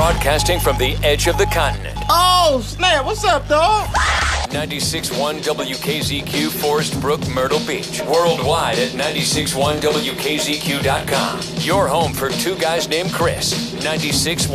Broadcasting from the edge of the continent. Oh, snap. What's up, dog? 96.1 WKZQ, Forest Brook, Myrtle Beach. Worldwide at 96.1WKZQ.com. Your home for two guys named Chris. 96.1